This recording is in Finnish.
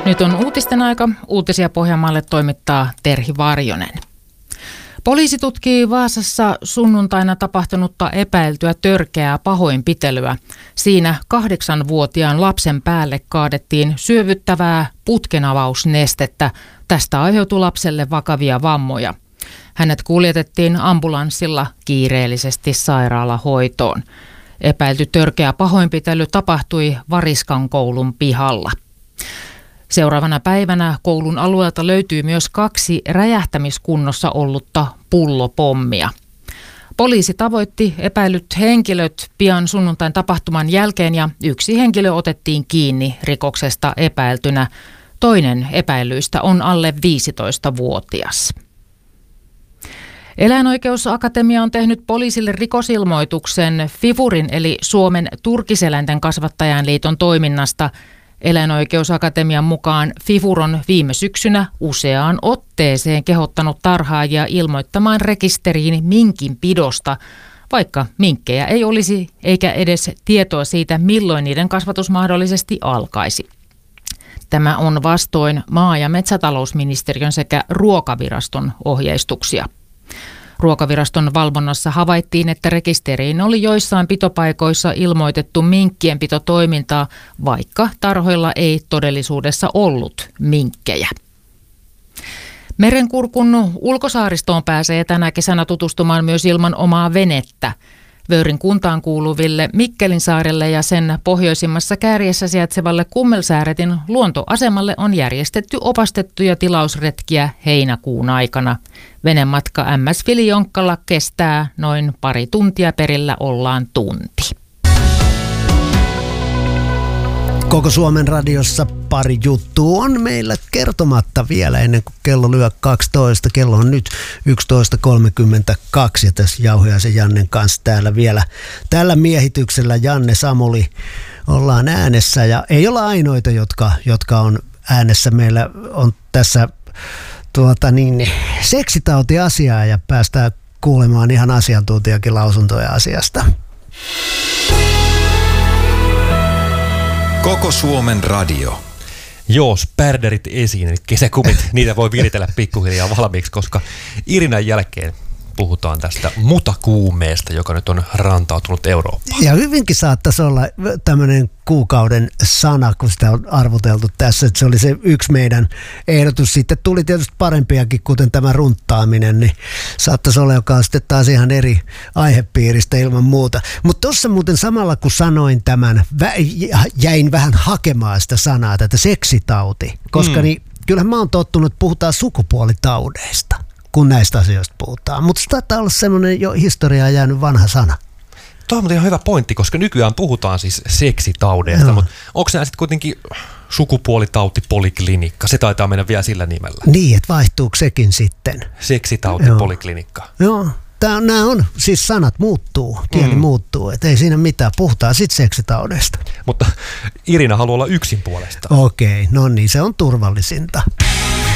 Nyt on uutisten aika. Uutisia Pohjanmaalle toimittaa Terhi Varjonen. Poliisi tutkii Vaasassa sunnuntaina tapahtunutta epäiltyä törkeää pahoinpitelyä. Siinä 8-vuotiaan lapsen päälle kaadettiin syövyttävää putkenavausnestettä. Tästä aiheutui lapselle vakavia vammoja. Hänet kuljetettiin ambulanssilla kiireellisesti sairaalahoitoon. Epäilty törkeä pahoinpitely tapahtui Variskan koulun pihalla. Seuraavana päivänä koulun alueelta löytyy myös 2 räjähtämiskunnossa ollutta pullopommia. Poliisi tavoitti epäilyt henkilöt pian sunnuntain tapahtuman jälkeen ja 1 henkilö otettiin kiinni rikoksesta epäiltynä. Toinen epäilyistä on alle 15-vuotias. Eläinoikeusakatemia on tehnyt poliisille rikosilmoituksen FIFURin eli Suomen turkiseläinten kasvattajain liiton toiminnasta. Eläinoikeusakatemian mukaan FIFUR on viime syksynä useaan otteeseen kehottanut tarhaajia ilmoittamaan rekisteriin minkinpidosta, vaikka minkkejä ei olisi eikä edes tietoa siitä, milloin niiden kasvatus mahdollisesti alkaisi. Tämä on vastoin maa- ja metsätalousministeriön sekä Ruokaviraston ohjeistuksia. Ruokaviraston valvonnassa havaittiin, että rekisteriin oli joissain pitopaikoissa ilmoitettu minkkien pitotoimintaa, vaikka tarhoilla ei todellisuudessa ollut minkkejä. Merenkurkun ulkosaaristoon pääsee tänä kesänä tutustumaan myös ilman omaa venettä. Vöyrin kuntaan kuuluville Mikkelinsaarelle ja sen pohjoisimmassa kärjessä sijaitsevalle Kummelsääretin luontoasemalle on järjestetty opastettuja tilausretkiä heinäkuun aikana. Venematka MS Filjonkkala kestää noin pari tuntia, perillä ollaan tunti. Koko Suomen radiossa pari juttua on meillä kertomatta vielä ennen kuin kello lyö 12. Kello on nyt 11.32 ja tässä Jauhiaisen Jannen kanssa täällä vielä. Tällä miehityksellä Janne Samuli ollaan äänessä ja ei olla ainoita, jotka on äänessä. Meillä on tässä seksitautiasiaa ja päästään kuulemaan ihan asiantuntijakin lausuntoja asiasta. Koko Suomen radio. Joo, spärdärit esiin, eli kesäkumit, niitä voi viritellä pikkuhiljaa valmiiksi, koska Irinan jälkeen puhutaan tästä mutakuumeesta, joka nyt on rantautunut Eurooppaan. Ja hyvinkin saattaisi olla tämmöinen kuukauden sana, kun sitä on arvoteltu tässä, että se oli se yksi meidän ehdotus. Sitten tuli tietysti parempiakin, kuten tämä runttaaminen, niin saattaisi olla, joka on sitten taas ihan eri aihepiiristä ilman muuta. Mutta tuossa muuten samalla, kun sanoin tämän, jäin vähän hakemaan sitä sanaa, tätä seksitauti, koska niin, kyllähän mä oon tottunut, että puhutaan sukupuolitaudeista, kun näistä asioista puhutaan. Mutta se taitaa olla semmoinen jo historiaan jäänyt vanha sana. Tuo on ihan hyvä pointti, koska nykyään puhutaan siis seksitaudeista, mutta onko nämä sitten kuitenkin sukupuolitautipoliklinikka? Se taitaa mennä vielä sillä nimellä. Niin, että vaihtuuko sekin sitten? Seksitautipoliklinikka. Joo. Nämä on, siis sanat muuttuu, kieli muuttuu, että ei siinä mitään, puhutaan sitten seksitaudeista. Mutta Irina haluaa olla yksin puolestaan. Okei, no niin, se on turvallisinta.